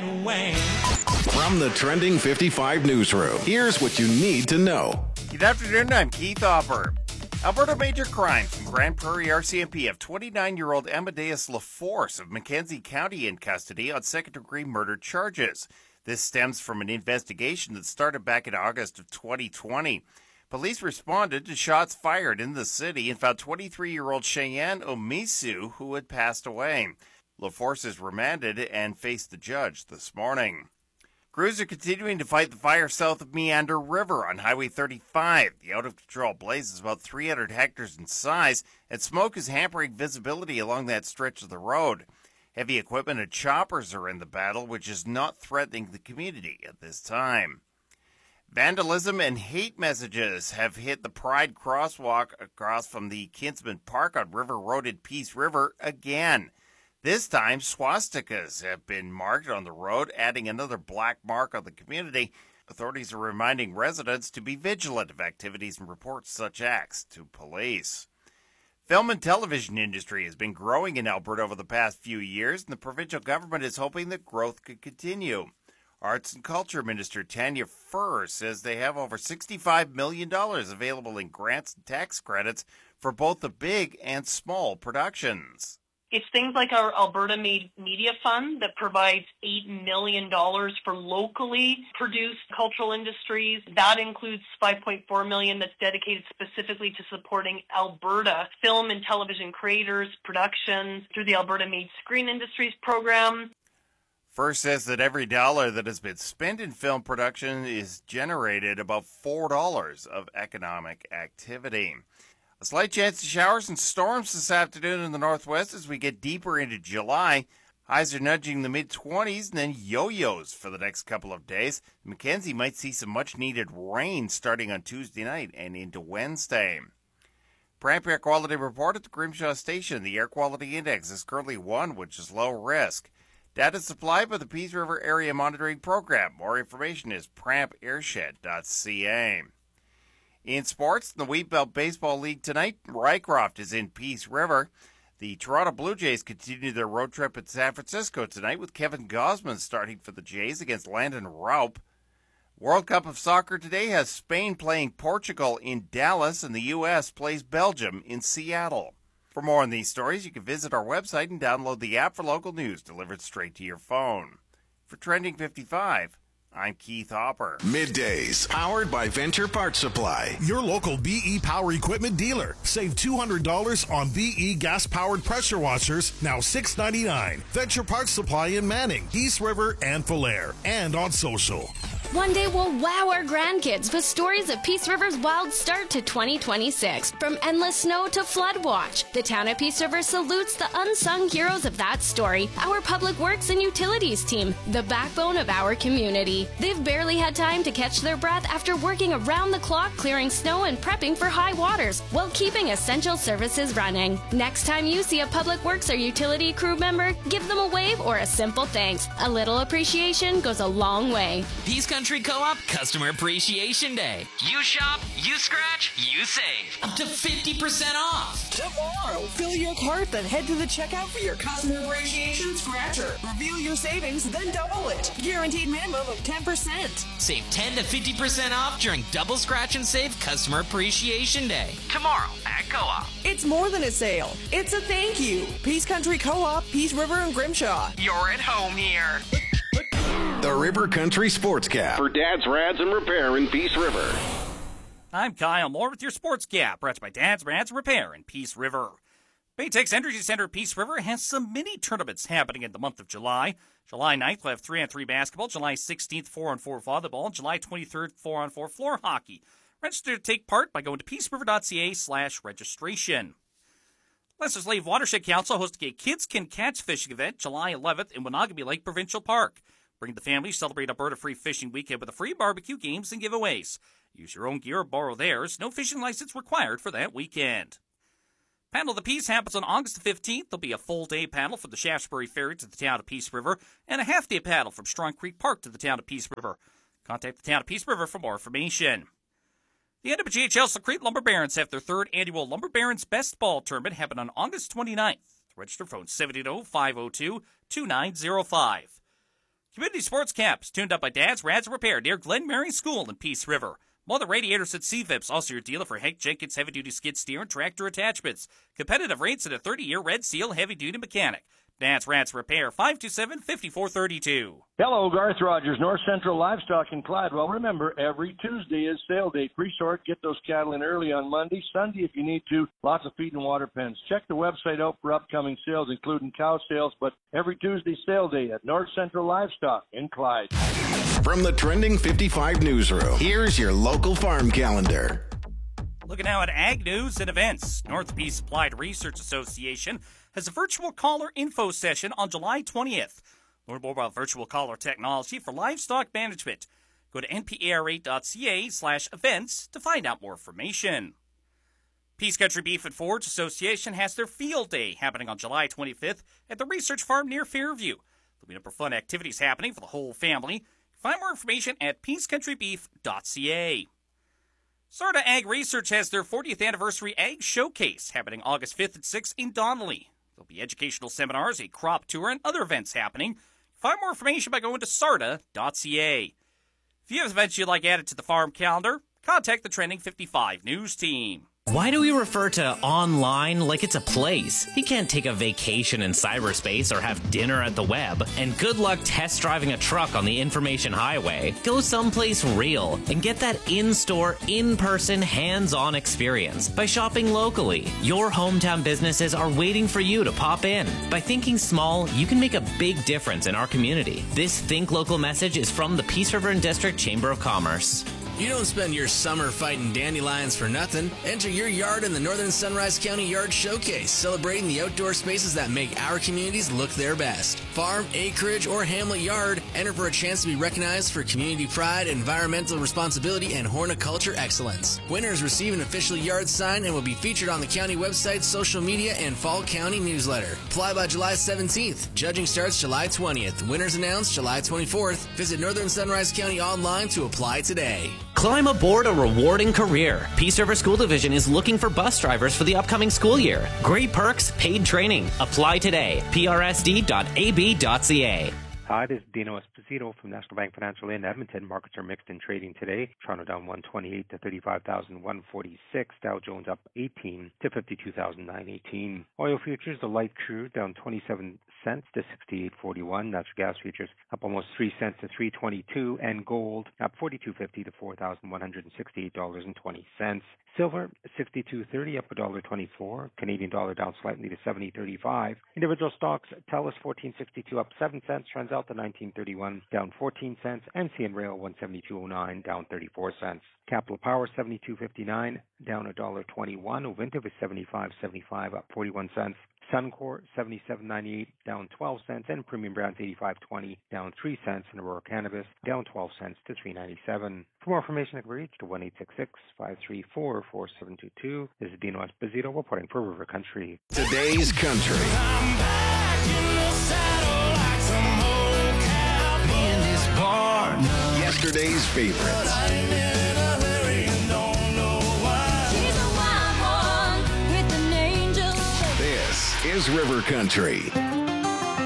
and Wayne. From the Trending 55 newsroom, here's what you need to know. Good afternoon, I'm Keith Hopper. Alberta major crimes from Grand Prairie RCMP have 29-year-old Amadeus LaForce of Mackenzie County in custody on second-degree murder charges. This stems from an investigation that started back in August of 2020. Police responded to shots fired in the city and found 23-year-old Cheyenne Omisu, who had passed away. LaForce is remanded and faced the judge this morning. Crews are continuing to fight the fire south of Meander River on Highway 35. The out-of-control blaze is about 300 hectares in size, and smoke is hampering visibility along that stretch of the road. Heavy equipment and choppers are in the battle, which is not threatening the community at this time. Vandalism and hate messages have hit the Pride crosswalk across from the Kinsman Park on River Road in Peace River again. This time, swastikas have been marked on the road, adding another black mark on the community. Authorities are reminding residents to be vigilant of activities and report such acts to police. Film and television industry has been growing in Alberta over the past few years, and the provincial government is hoping that growth could continue. Arts and Culture Minister Tanya Furr says they have over $65 million available in grants and tax credits for both the big and small productions. It's things like our Alberta Media Fund that provides $8 million for locally produced cultural industries. That includes $5.4 million that's dedicated specifically to supporting Alberta film and television creators, productions through the Alberta Made Screen Industries program. First says that every dollar that has been spent in film production is generated about $4 of economic activity. A slight chance of showers and storms this afternoon in the northwest as we get deeper into July. Highs are nudging the mid-20s and then yo-yos for the next couple of days. Mackenzie might see some much-needed rain starting on Tuesday night and into Wednesday. Pramp Air Quality Report at the Grimshaw Station. The Air Quality Index is currently 1, which is low risk. Data supplied by the Peace River Area Monitoring Program. More information is prampairshed.ca. In sports, in the Wheatbelt Baseball League tonight, Rycroft is in Peace River. The Toronto Blue Jays continue their road trip at San Francisco tonight with Kevin Gausman starting for the Jays against Landon Raup. World Cup of Soccer today has Spain playing Portugal in Dallas and the U.S. plays Belgium in Seattle. For more on these stories, you can visit our website and download the app for local news delivered straight to your phone. For Trending 55, I'm Keith Hopper. Middays, powered by Venture Parts Supply. Your local BE Power Equipment dealer. Save $200 on BE gas-powered pressure washers, now $6.99. Venture Parts Supply in Manning, East River, and Falher. And on social. One day we'll wow our grandkids with stories of Peace River's wild start to 2026. From endless snow to flood watch, the town of Peace River salutes the unsung heroes of that story. Our Public Works and Utilities team, the backbone of our community. They've barely had time to catch their breath after working around the clock clearing snow and prepping for high waters while keeping essential services running. Next time you see a Public Works or utility crew member, give them a wave or a simple thanks. A little appreciation goes a long way. Peace Country Co-op Customer Appreciation Day. You shop, you scratch, you save. Up to 50% off. Tomorrow, fill your cart, then head to the checkout for your Customer Appreciation Scratcher. Reveal your savings, then double it. Guaranteed minimum of 10%. Save 10 to 50% off during Double Scratch and Save Customer Appreciation Day. Tomorrow at Co-op. It's more than a sale. It's a thank you. Peace Country Co-op, Peace River, and Grimshaw. You're at home here. The River Country Sports Cap for Dad's Rads and Repair in Peace River. I'm Kyle Moore with your Sports Cap, brought to you by Dad's Rads and Repair in Peace River. Baytex Energy Center Peace River has some mini tournaments happening in the month of July. July 9th, we'll have 3-on-3 basketball. July 16th, 4-on-4 volleyball. July 23rd, 4-on-4 floor hockey. Register to take part by going to peaceriver.ca/registration. Lester's Lake Watershed Council hosting a Kids Can Catch fishing event July 11th in Wanagami Lake Provincial Park. Bring the family, celebrate Alberta Free Fishing Weekend with a free barbecue, games, and giveaways. Use your own gear or borrow theirs. No fishing license required for that weekend. Paddle of the Peace happens on August 15th. There'll be a full-day paddle from the Shaftesbury Ferry to the town of Peace River and a half-day paddle from Strong Creek Park to the town of Peace River. Contact the town of Peace River for more information. The NWGHL Secrete Lumber Barons have their third annual Lumber Barons Best Ball Tournament happen on August 29th. Register phone 780-502-2905. Community Sports Caps, tuned up by Dad's Rads Repair near Glen Mary School in Peace River. Mother Radiators at CVIPS, also your dealer for Hank Jenkins heavy-duty skid steer and tractor attachments. Competitive rates and a 30-year Red Seal heavy-duty mechanic. Dad's Rads Repair, 527-5432. Hello, Garth Rogers, North Central Livestock in Clyde. Well, remember, every Tuesday is sale day. Pre-sort, get those cattle in early on Monday. Sunday, if you need to, lots of feed and water pens. Check the website out for upcoming sales, including cow sales, but every Tuesday sale day at North Central Livestock in Clyde. From the Trending 55 newsroom, here's your local farm calendar. Looking now at ag news and events. North Peace Applied Research Association has a virtual caller info session on July 20th. Learn more about virtual caller technology for livestock management. Go to npara.ca/events to find out more information. Peace Country Beef and Forage Association has their field day happening on July 25th at the research farm near Fairview. There'll be a number of fun activities happening for the whole family. Find more information at peacecountrybeef.ca. Sarda Ag Research has their 40th Anniversary Ag Showcase happening August 5th and 6th in Donnelly. There'll be educational seminars, a crop tour, and other events happening. Find more information by going to sarda.ca. If you have events you'd like added to the farm calendar, contact the Trending 55 News team. Why do we refer to online like it's a place? You can't take a vacation in cyberspace or have dinner at the web. And good luck test driving a truck on the information highway. Go someplace real and get that in-store, in-person, hands-on experience by shopping locally. Your hometown businesses are waiting for you to pop in. By thinking small, you can make a big difference in our community. This Think Local message is from the Peace River and District Chamber of Commerce. You don't spend your summer fighting dandelions for nothing. Enter your yard in the Northern Sunrise County Yard Showcase, celebrating the outdoor spaces that make our communities look their best. Farm, acreage, or hamlet yard, enter for a chance to be recognized for community pride, environmental responsibility, and horticulture excellence. Winners receive an official yard sign and will be featured on the county website, social media, and Fall County newsletter. Apply by July 17th. Judging starts July 20th. Winners announced July 24th. Visit Northern Sunrise County online to apply today. Climb aboard a rewarding career. Peace River School Division is looking for bus drivers for the upcoming school year. Great perks, paid training. Apply today. prsd.ab.ca. Hi, this is Dino Esposito from National Bank Financial in Edmonton. Markets are mixed in trading today. Toronto down 128 to 35,146. Dow Jones up 18 to 52,918. Oil futures, the light crude down 27 cents to 68.41. Natural gas futures up almost 3 cents to 3.22, and gold up 42.50 to $4,168.20. Silver 62.30 up $1.24. Canadian dollar down slightly to 70.35. Individual stocks: TELUS 14.62 up 7 cents. TransAlta 19.31 down 14 cents, and CN Rail 172.09 down 34 cents. Capital Power 72.59 down $1.21. Ovintiv is 75.75 up 41 cents. Suncor 77.98 down 12 cents, and Premium Brands 85.20 down 3 cents, and Aurora Cannabis down 12 cents to 3.97. For more information, I can reach to 1-866-534-4722. This is Dino Esposito reporting for River Country. Today's Country. I'm back in the saddle like some old cowboy in this barn. Yesterday's favorites. Is River Country.